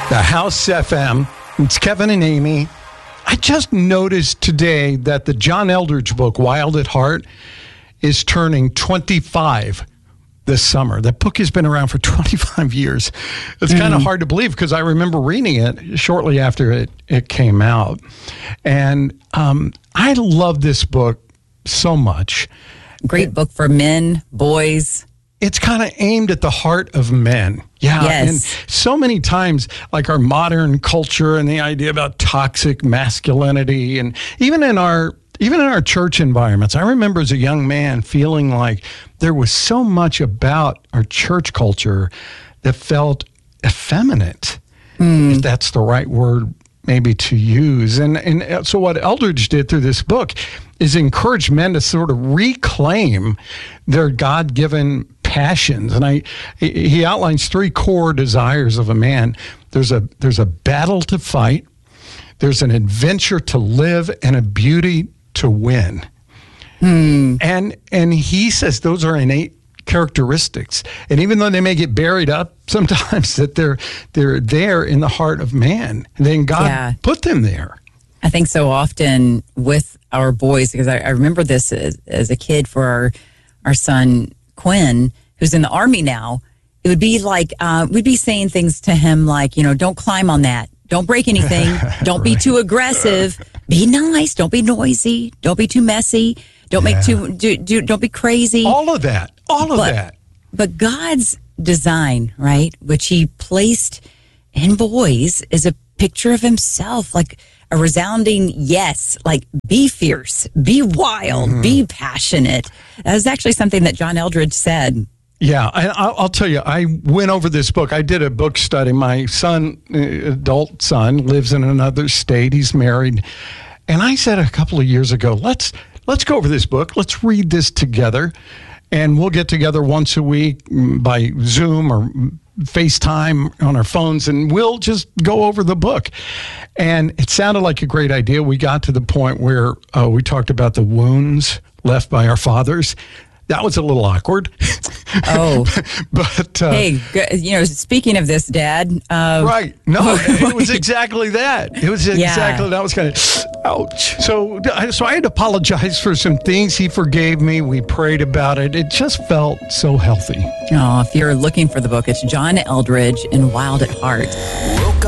The House FM. It's Kevin and Amy. I just noticed today that the John Eldredge book, Wild at Heart, is turning 25 this summer. That book has been around for 25 years. It's kind of hard to believe because I remember reading it shortly after it came out. And I love this book so much. Great book for men, boys. It's kind of aimed at the heart of men. Yeah. Yes. And so many times, like our modern culture and the idea about toxic masculinity, and even in our church environments, I remember as a young man feeling like there was so much about our church culture that felt effeminate, if that's the right word maybe to use. And so what Eldredge did through this book is encourage men to sort of reclaim their God-given passions. And he outlines three core desires of a man. There's a battle to fight, there's an adventure to live, and a beauty to win. And he says those are innate characteristics. And even though they may get buried up sometimes, that they're there in the heart of man. And then God put them there. I think so often with our boys, because I remember this as a kid for our son, Quinn, who's in the Army now. It would be like, we'd be saying things to him like, don't climb on that. Don't break anything. Don't be too aggressive. Be nice. Don't be noisy. Don't be too messy. Don't make don't be crazy. All of that. But God's design, right, which he placed in boys, is a picture of himself, like a resounding yes, like be fierce, be wild, be passionate. That was actually something that John Eldredge said. Yeah, I'll tell you, I went over this book. I did a book study. My son, adult son, lives in another state. He's married. And I said a couple of years ago, let's go over this book. Let's read this together. And we'll get together once a week by Zoom or FaceTime on our phones, and we'll just go over the book. And it sounded like a great idea. We got to the point where we talked about the wounds left by our fathers. That was a little awkward. Oh. But hey, speaking of this, Dad. Right. No, it was exactly that. It was exactly that. Was kind of, ouch. So I had to apologize for some things. He forgave me. We prayed about it. It just felt so healthy. Oh, if you're looking for the book, it's John Eldredge in Wild at Heart.